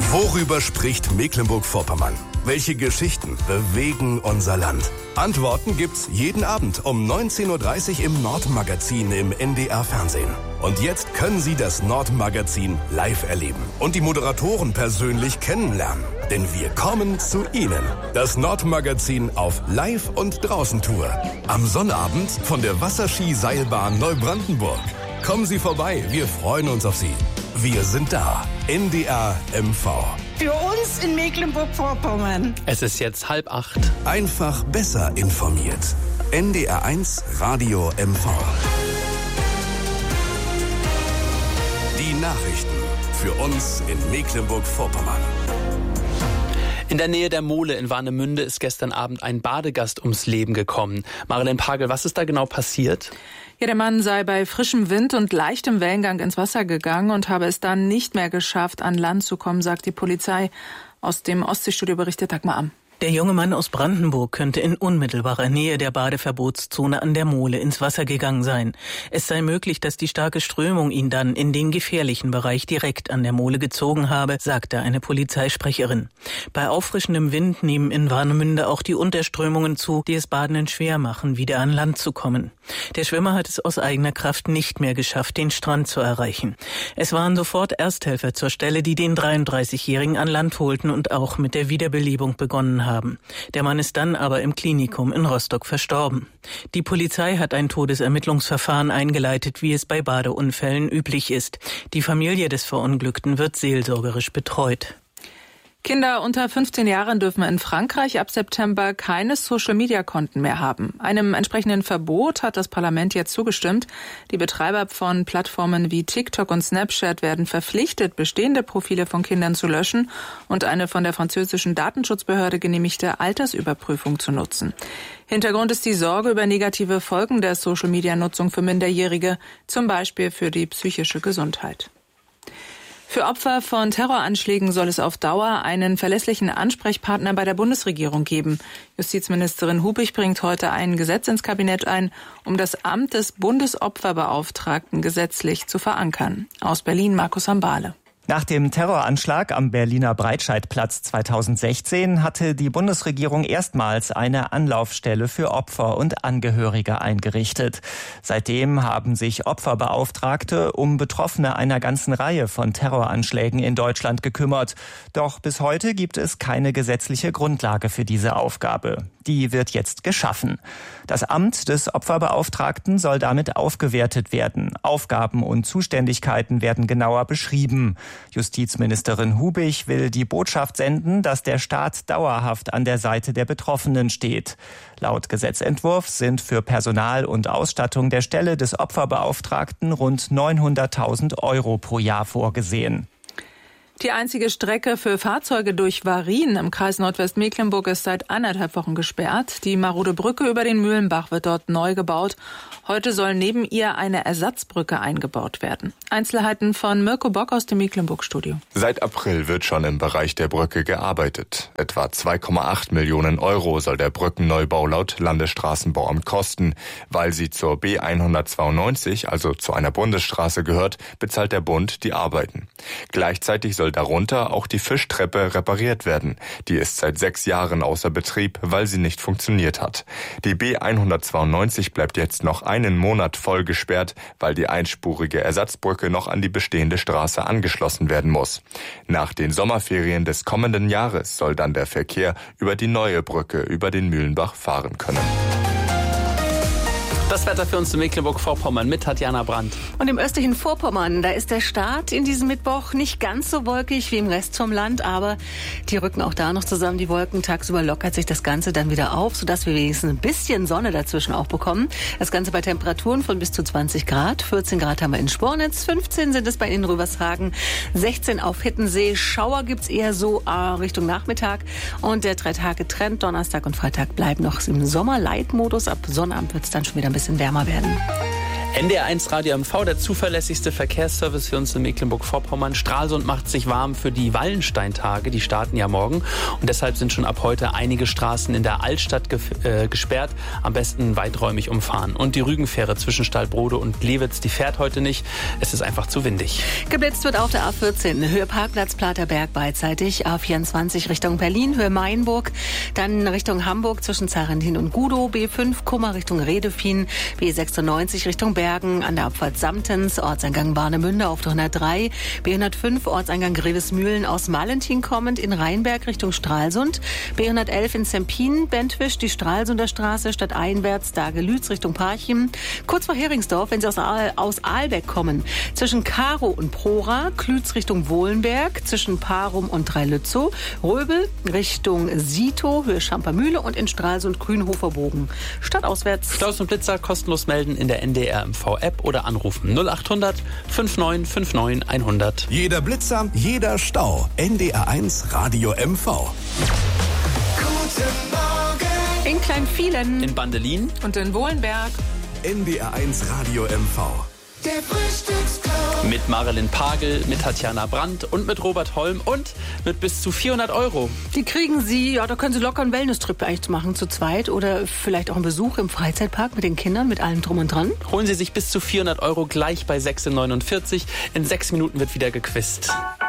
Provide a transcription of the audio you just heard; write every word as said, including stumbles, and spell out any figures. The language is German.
Worüber spricht Mecklenburg-Vorpommern? Welche Geschichten bewegen unser Land? Antworten gibt's jeden Abend um neunzehn Uhr dreißig im Nordmagazin im N D R-Fernsehen. Und jetzt können Sie das Nordmagazin live erleben und die Moderatoren persönlich kennenlernen. Denn wir kommen zu Ihnen. Das Nordmagazin auf Live- und Draußentour. Am Sonnabend von der Wasserski-Seilbahn Neubrandenburg. Kommen Sie vorbei, wir freuen uns auf Sie. Wir sind da. N D R M V. Für uns in Mecklenburg-Vorpommern. Es ist jetzt halb acht. Einfach besser informiert. N D R eins Radio M V. Die Nachrichten für uns in Mecklenburg-Vorpommern. In der Nähe der Mole in Warnemünde ist gestern Abend ein Badegast ums Leben gekommen. Marilyn Pagel, was ist da genau passiert? Ja, der Mann sei bei frischem Wind und leichtem Wellengang ins Wasser gegangen und habe es dann nicht mehr geschafft, an Land zu kommen, sagt die Polizei. Aus dem Ostseestudio berichtet Dagmar Am. Der junge Mann aus Brandenburg könnte in unmittelbarer Nähe der Badeverbotszone an der Mole ins Wasser gegangen sein. Es sei möglich, dass die starke Strömung ihn dann in den gefährlichen Bereich direkt an der Mole gezogen habe, sagte eine Polizeisprecherin. Bei auffrischendem Wind nehmen in Warnemünde auch die Unterströmungen zu, die es Badenden schwer machen, wieder an Land zu kommen. Der Schwimmer hat es aus eigener Kraft nicht mehr geschafft, den Strand zu erreichen. Es waren sofort Ersthelfer zur Stelle, die den dreiunddreißigjährigen an Land holten und auch mit der Wiederbelebung begonnen haben. Haben. Der Mann ist dann aber im Klinikum in Rostock verstorben. Die Polizei hat ein Todesermittlungsverfahren eingeleitet, wie es bei Badeunfällen üblich ist. Die Familie des Verunglückten wird seelsorgerisch betreut. Kinder unter fünfzehn Jahren dürfen in Frankreich ab September keine Social-Media-Konten mehr haben. Einem entsprechenden Verbot hat das Parlament jetzt zugestimmt. Die Betreiber von Plattformen wie TikTok und Snapchat werden verpflichtet, bestehende Profile von Kindern zu löschen und eine von der französischen Datenschutzbehörde genehmigte Altersüberprüfung zu nutzen. Hintergrund ist die Sorge über negative Folgen der Social-Media-Nutzung für Minderjährige, zum Beispiel für die psychische Gesundheit. Für Opfer von Terroranschlägen soll es auf Dauer einen verlässlichen Ansprechpartner bei der Bundesregierung geben. Justizministerin Hubig bringt heute ein Gesetz ins Kabinett ein, um das Amt des Bundesopferbeauftragten gesetzlich zu verankern. Aus Berlin Markus Hambale. Nach dem Terroranschlag am Berliner Breitscheidplatz zweitausendsechzehn hatte die Bundesregierung erstmals eine Anlaufstelle für Opfer und Angehörige eingerichtet. Seitdem haben sich Opferbeauftragte um Betroffene einer ganzen Reihe von Terroranschlägen in Deutschland gekümmert. Doch bis heute gibt es keine gesetzliche Grundlage für diese Aufgabe. Die wird jetzt geschaffen. Das Amt des Opferbeauftragten soll damit aufgewertet werden. Aufgaben und Zuständigkeiten werden genauer beschrieben. Justizministerin Hubig will die Botschaft senden, dass der Staat dauerhaft an der Seite der Betroffenen steht. Laut Gesetzentwurf sind für Personal und Ausstattung der Stelle des Opferbeauftragten rund neunhunderttausend Euro pro Jahr vorgesehen. Die einzige Strecke für Fahrzeuge durch Warin im Kreis Nordwestmecklenburg ist seit anderthalb Wochen gesperrt. Die marode Brücke über den Mühlenbach wird dort neu gebaut. Heute soll neben ihr eine Ersatzbrücke eingebaut werden. Einzelheiten von Mirko Bock aus dem Mecklenburg-Studio. Seit April wird schon im Bereich der Brücke gearbeitet. Etwa zwei Komma acht Millionen Euro soll der Brückenneubau laut Landesstraßenbauamt kosten. Weil sie zur B hundertzweiundneunzig, also zu einer Bundesstraße gehört, bezahlt der Bund die Arbeiten. Gleichzeitig soll darunter auch die Fischtreppe repariert werden. Die ist seit sechs Jahren außer Betrieb, weil sie nicht funktioniert hat. Die B hundertzweiundneunzig bleibt jetzt noch einen Monat voll gesperrt, weil die einspurige Ersatzbrücke noch an die bestehende Straße angeschlossen werden muss. Nach den Sommerferien des kommenden Jahres soll dann der Verkehr über die neue Brücke über den Mühlenbach fahren können. Das Wetter für uns in Mecklenburg-Vorpommern mit Tatjana Brandt. Und im östlichen Vorpommern, da ist der Start in diesem Mittwoch nicht ganz so wolkig wie im Rest vom Land, aber die rücken auch da noch zusammen, die Wolken. Tagsüber lockert sich das Ganze dann wieder auf, sodass wir wenigstens ein bisschen Sonne dazwischen auch bekommen. Das Ganze bei Temperaturen von bis zu zwanzig Grad. vierzehn Grad haben wir in Spornitz, fünfzehn sind es bei Ihnen Rübershagen, sechzehn auf Hittensee. Schauer gibt's eher so äh, Richtung Nachmittag. Und der Drei-Tage-Trend, Donnerstag und Freitag bleiben noch im Sommerleitmodus. Ab Sonnabend wird's dann schon wieder ein bisschen wärmer werden. N D R eins Radio M V, der zuverlässigste Verkehrsservice für uns in Mecklenburg-Vorpommern. Stralsund macht sich warm für die Wallensteintage, die starten ja morgen. Und deshalb sind schon ab heute einige Straßen in der Altstadt gef- äh, gesperrt, am besten weiträumig umfahren. Und die Rügenfähre zwischen Stallbrode und Lewitz, die fährt heute nicht. Es ist einfach zu windig. Geblitzt wird auf der A vierzehn, Höhe Parkplatz Platerberg beidseitig, A vierundzwanzig Richtung Berlin, Höhe Mainburg, dann Richtung Hamburg zwischen Zarentin und Gudow, B fünf Kummer Richtung Redefien, B sechsundneunzig Richtung Bergen, an der Abfahrt Samtens, Ortseingang Warnemünde auf der hundertdrei, B hundertfünf Ortseingang Grevesmühlen aus Malentin kommend in Rheinberg Richtung Stralsund, B hundertelf in Zempin, Bentwisch, die Stralsunder Straße, stadteinwärts, Dagelütz Richtung Parchim, kurz vor Heringsdorf, wenn Sie aus, Aal, aus Aalbeck kommen, zwischen Karow und Prora, Klütz Richtung Wohlenberg, zwischen Parum und Dreilützow, Röbel Richtung Sito, Höhe Schampermühle und in Stralsund Grünhofer Bogen. Stadtauswärts. Staus und Blitzer kostenlos melden in der N D R M V-App oder anrufen null acht hundert neunundfünfzig neunundfünfzig hundert. Jeder Blitzer, jeder Stau. N D R eins Radio M V. Guten Morgen. In Kleinvielen. In Bandelin Und in Wohlenberg. N D R eins Radio M V. Der Frühstücksclub. mit Marilyn Pagel, mit Tatjana Brandt und mit Robert Holm und mit bis zu vierhundert Euro. Die kriegen Sie, ja, da können Sie locker einen Wellness-Trip eigentlich machen zu zweit oder vielleicht auch einen Besuch im Freizeitpark mit den Kindern, mit allem drum und dran. Holen Sie sich bis zu vierhundert Euro gleich bei sechs neunundvierzig. In sechs Minuten wird wieder gequizt.